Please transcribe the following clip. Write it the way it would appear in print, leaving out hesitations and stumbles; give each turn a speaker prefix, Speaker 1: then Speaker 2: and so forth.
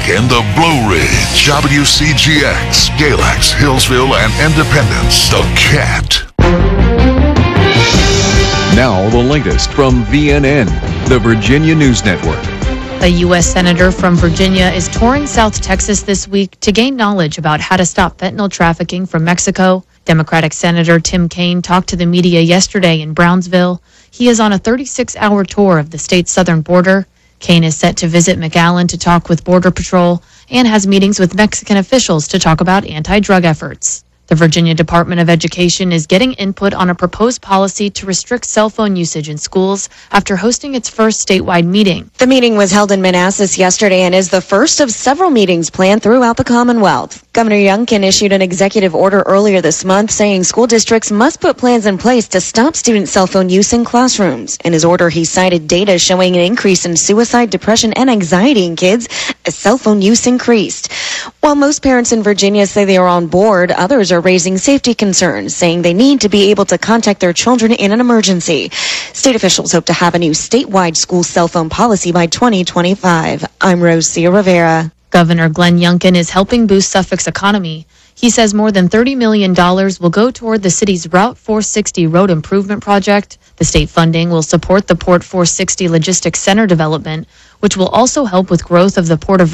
Speaker 1: in the Blue Ridge, WCGX, Galax, Hillsville, and Independence, The Cat.
Speaker 2: Now the latest from VNN, the Virginia News Network.
Speaker 3: A U.S. Senator from Virginia is touring South Texas this week to gain knowledge about how to stop fentanyl trafficking from Mexico. Democratic Senator Tim Kaine talked to the media yesterday in Brownsville. He is on a 36-hour tour of the state's southern border. Kaine is set to visit McAllen to talk with Border Patrol and has meetings with Mexican officials to talk about anti-drug efforts. The Virginia Department of Education is getting input on a proposed policy to restrict cell phone usage in schools after hosting its first statewide meeting.
Speaker 4: The meeting was held in Manassas yesterday and is the first of several meetings planned throughout the Commonwealth. Governor Youngkin issued an executive order earlier this month saying school districts must put plans in place to stop student cell phone use in classrooms. In his order, he cited data showing an increase in suicide, depression, and anxiety in kids as cell phone use increased. While most parents in Virginia say they are on board, others are raising safety concerns, saying they need to be able to contact their children in an emergency. State officials hope to have a new statewide school cell phone policy by 2025. I'm Rosia Rivera.
Speaker 3: Governor Glenn Youngkin is helping boost Suffolk's economy. He says more than $30 million will go toward the city's Route 460 road improvement project. The state funding will support the Port 460 Logistics Center development, which will also help with growth of the Port of